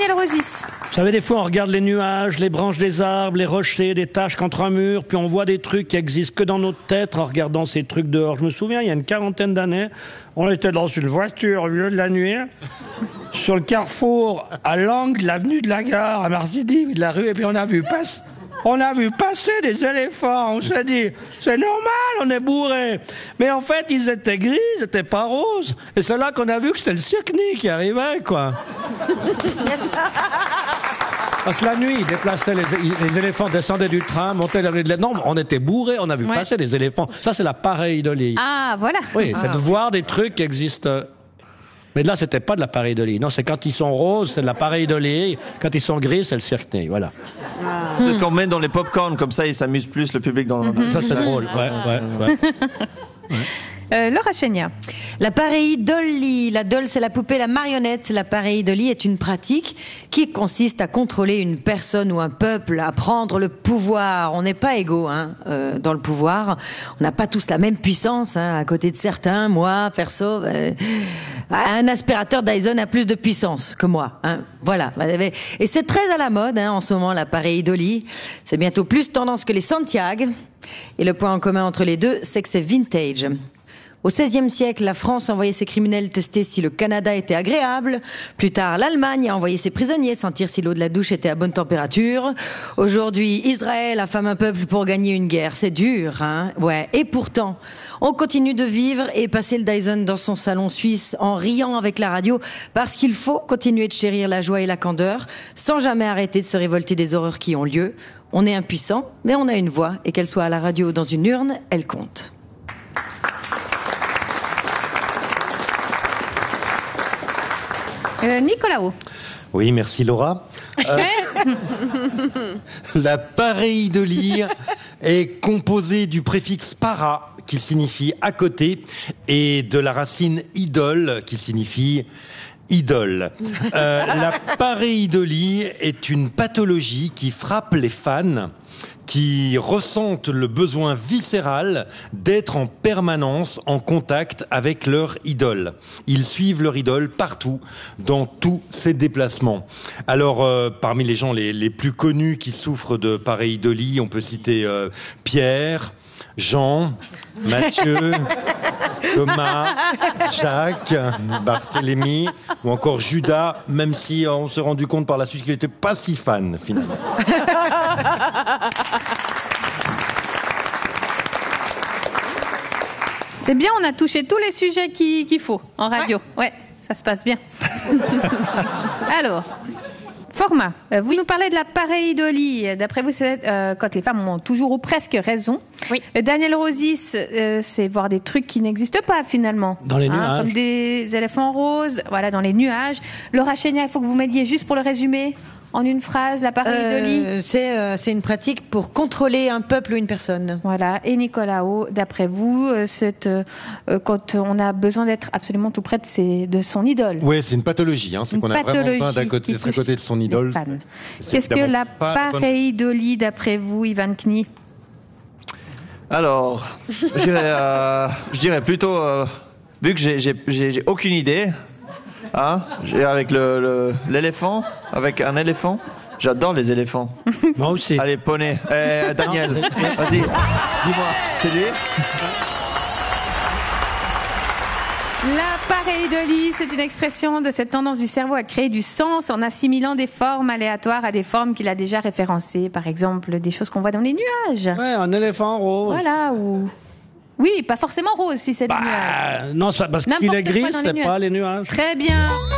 Daniel Rosis. Vous savez, des fois, on regarde les nuages, les branches des arbres, les rochers, des taches contre un mur, puis on voit des trucs qui existent que dans notre tête en regardant ces trucs dehors. Je me souviens, il y a une 40aine d'années, on était dans une voiture au milieu de la nuit, sur le carrefour, à l'angle de l'avenue de la Gare, à Martigny, de la rue, et puis on a vu passer des éléphants. On s'est dit, c'est normal, on est bourré. Mais en fait, ils étaient gris, ils étaient pas roses. Et c'est là qu'on a vu que c'était le Cirque-Nid qui arrivait, quoi. Yes. Parce que la nuit, ils déplaçaient les éléphants, descendaient du train, montaient la rue de la... Non, on était bourrés, on a vu passer des éléphants. Ça, c'est la pareidolie. Ah, voilà. Oui, c'est de voir des trucs qui existent... Mais là, c'était pas de la pareidolie. Non, c'est quand ils sont roses, c'est de la pareidolie. Quand ils sont gris, c'est le Cirque-Nid, voilà. C'est ce qu'on met dans les pop-corn, comme ça, ils s'amusent plus, le public, dans le... Ça, c'est drôle, ouais. Laura Chénia. La pareidolie. La doll, c'est la poupée, la marionnette. La pareidolie est une pratique qui consiste à contrôler une personne ou un peuple, à prendre le pouvoir. On n'est pas égaux dans le pouvoir. On n'a pas tous la même puissance. À côté de certains, moi, perso, un aspirateur Dyson a plus de puissance que moi. Voilà. Et c'est très à la mode en ce moment, la pareidolie. C'est bientôt plus tendance que les Santiago. Et le point en commun entre les deux, c'est que c'est vintage. Au XVIe siècle, la France envoyait ses criminels tester si le Canada était agréable. Plus tard, l'Allemagne a envoyé ses prisonniers sentir si l'eau de la douche était à bonne température. Aujourd'hui, Israël affame un peuple pour gagner une guerre. C'est dur, Ouais. Et pourtant, on continue de vivre et passer le Dyson dans son salon suisse en riant avec la radio parce qu'il faut continuer de chérir la joie et la candeur sans jamais arrêter de se révolter des horreurs qui ont lieu. On est impuissant, mais on a une voix et qu'elle soit à la radio ou dans une urne, elle compte. Nicolas O. Oui, merci Laura. La pareidolie est composée du préfixe para, qui signifie à côté, et de la racine idole, qui signifie idole. La pareidolie est une pathologie qui frappe les fans qui ressentent le besoin viscéral d'être en permanence en contact avec leur idole. Ils suivent leur idole partout, dans tous ses déplacements. Alors, parmi les gens les plus connus qui souffrent de pareidolie, on peut citer Pierre, Jean, Mathieu, Thomas, Jacques, Barthélemy ou encore Judas, même si on s'est rendu compte par la suite qu'il n'était pas si fan finalement. C'est bien, on a touché tous les sujets qu'il faut en radio. Ouais, ça se passe bien. Alors, format. Vous nous parlez de la pareidolie. D'après vous, c'est quand les femmes ont toujours ou presque raison. Oui. Daniel Rosis, c'est voir des trucs qui n'existent pas finalement. Dans les nuages. Comme des éléphants roses, voilà, dans les nuages. Laura Chénia, il faut que vous m'aidiez juste pour le résumer. En une phrase, la pareidolie. C'est une pratique pour contrôler un peuple ou une personne. Voilà. Et Nicolas O, d'après vous, quand on a besoin d'être absolument tout près de son idole. Oui, c'est une pathologie. C'est qu'on a vraiment besoin d'être à côté de son idole. Qu'est-ce que la pareidolie, d'après vous, Ivan Knie? Alors, je dirais plutôt, vu que j'ai aucune idée, avec l'éléphant, avec un éléphant. J'adore les éléphants. Moi aussi. Allez, poney. Daniel, vas-y, dis-moi, c'est lui? La pareidolie, c'est une expression de cette tendance du cerveau à créer du sens en assimilant des formes aléatoires à des formes qu'il a déjà référencées. Par exemple, des choses qu'on voit dans les nuages. Ouais, un éléphant rose. Voilà, ou... Oui, pas forcément rose si c'est des nuages. Non, parce qu'il est gris, c'est pas les nuages. Très bien.